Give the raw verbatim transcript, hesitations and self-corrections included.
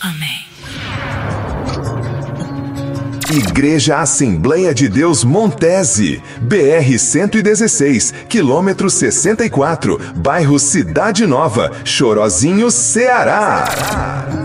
Amém. Igreja Assembleia de Deus Montese, B R cento e dezesseis, quilômetro sessenta e quatro, bairro Cidade Nova, Chorozinho, Ceará.